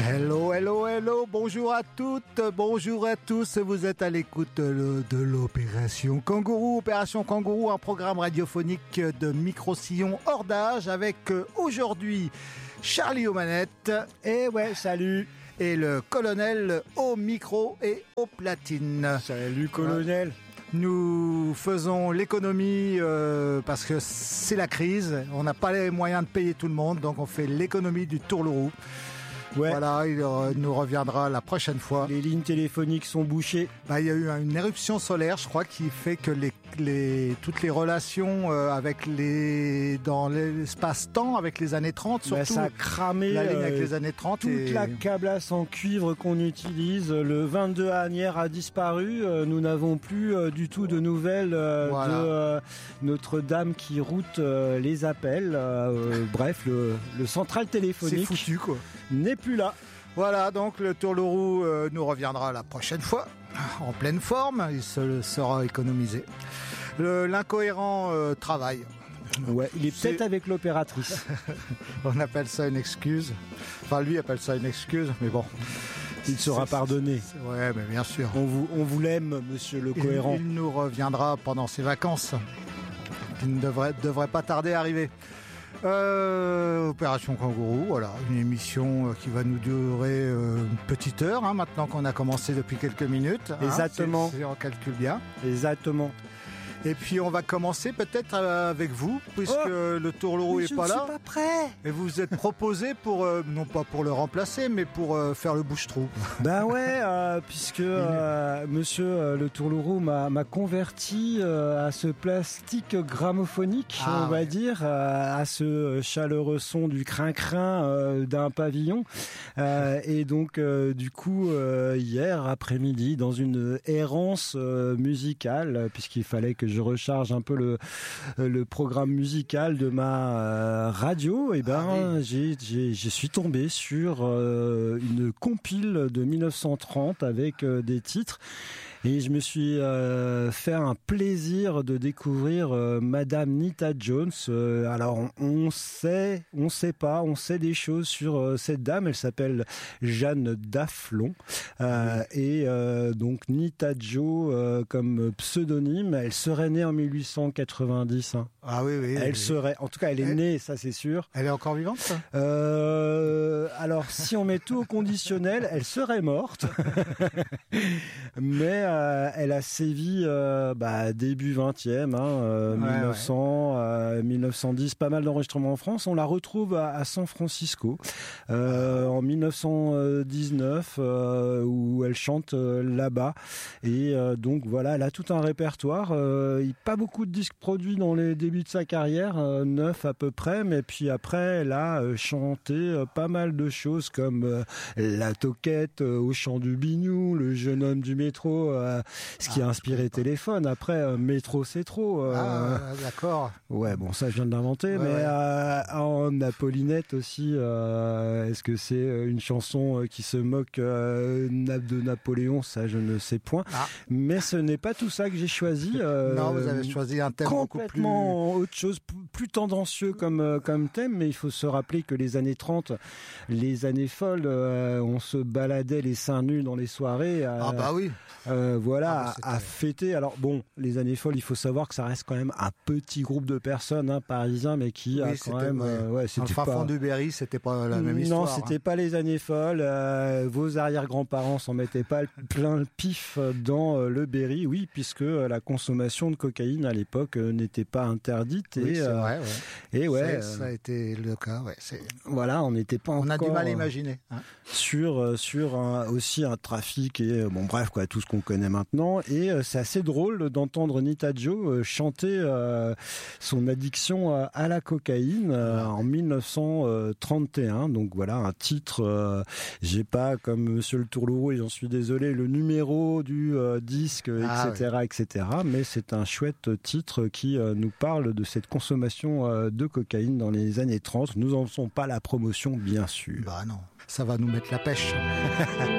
Hello, hello, hello, bonjour à toutes, bonjour à tous, vous êtes à l'écoute de l'Opération Kangourou. Opération Kangourou, un programme radiophonique de micro-sillon hors d'âge avec aujourd'hui Charlie aux manettes. Eh ouais, salut. Et le colonel au micro et aux platines. Salut colonel. Nous faisons l'économie parce que c'est la crise, on n'a pas les moyens de payer tout le monde, donc on fait l'économie du tourlourou. Ouais. Voilà, il nous reviendra la prochaine fois. Les lignes téléphoniques sont bouchées. Il y a eu une éruption solaire, je crois, qui fait que toutes les relations dans l'espace-temps avec les années 30, surtout ça a cramé la ligne avec les années 30. Toute la câblasse en cuivre qu'on utilise, le 22 Asnières a disparu. Nous n'avons plus du tout de nouvelles de Notre-Dame qui route les appels. Bref, le central téléphonique c'est foutu, quoi. N'est plus là. Voilà, donc le tourlourou nous reviendra la prochaine fois, en pleine forme, il sera économisé. L'incohérent travaille. Ouais, il est peut-être avec l'opératrice. On appelle ça une excuse. Enfin, lui appelle ça une excuse, mais bon. Il sera pardonné. Ouais, mais bien sûr. On vous l'aime, monsieur le cohérent. Il nous reviendra pendant ses vacances. Il ne devrait pas tarder à arriver. Opération Kangourou, voilà, une émission qui va nous durer une petite heure, maintenant qu'on a commencé depuis quelques minutes. Exactement. Si on calcule bien. Exactement. Et puis on va commencer peut-être avec vous, puisque le tourlourou n'est pas là. Je ne suis pas prêt. Et vous vous êtes proposé pour, non pas pour le remplacer, mais pour faire le bouche-trou. Ben ouais, puisque monsieur le tourlourou m'a converti à ce plastique grammophonique, on va dire, à ce chaleureux son du crin-crin d'un pavillon. Et donc, du coup, hier après-midi, dans une errance musicale, puisqu'il fallait que je recharge un peu le programme musical de ma radio, et je suis tombé sur une compile de 1930 avec des titres. Et je me suis fait un plaisir de découvrir Madame Nita Jones. Alors on sait des choses sur cette dame. Elle s'appelle Jeanne Daflon. Donc Nita Jo comme pseudonyme. Elle serait née en 1890. Ah oui. Elle serait. En tout cas, elle est née, ça c'est sûr. Elle est encore vivante, ça ? Alors si on met tout au conditionnel, elle serait morte. Mais elle a sévi début 20e, 1910, pas mal d'enregistrements en France. On la retrouve à San Francisco en 1919 où elle chante là-bas. Et donc voilà, elle a tout un répertoire. Pas beaucoup de disques produits dans les débuts de sa carrière, 9 à peu près. Mais puis après, elle a chanté pas mal de choses comme La Toquette, Au chant du Biniou, Le jeune homme du métro, ce qui a inspiré Téléphone. Après, Métro c'est trop. D'accord. Ouais, bon, ça je viens de l'inventer, en Apollinette aussi, est-ce que c'est une chanson qui se moque de Napoléon? Ça je ne sais point. Mais ce n'est pas tout ça que j'ai choisi. Non, vous avez choisi un thème complètement autre chose, plus tendancieux comme thème, mais il faut se rappeler que les années 30, les années folles, on se baladait les seins nus dans les soirées. À fêter. Alors bon, les années folles, il faut savoir que ça reste quand même un petit groupe de personnes parisiens, mais qui a quand même... c'était pas... fond du Berry, c'était pas la même histoire. Non, c'était pas les années folles. Vos arrière-grands-parents s'en mettaient pas plein le pif dans le Berry, oui, puisque la consommation de cocaïne à l'époque n'était pas interdite. Oui, c'est vrai, ouais. Ça a été le cas, ouais. Voilà, on n'était pas encore... On a du mal à imaginer. Sur aussi un trafic et bref, tout ce qu'on connaît maintenant. Et c'est assez drôle d'entendre Nita Jo chanter son addiction à la cocaïne en 1931. Donc voilà, un titre, j'ai pas, comme Monsieur le Tourlourou, et j'en suis désolé, le numéro du disque, etc. Mais c'est un chouette titre qui nous parle de cette consommation de cocaïne dans les années 30. Nous en faisons pas la promotion, bien sûr. Bah non, ça va nous mettre la pêche.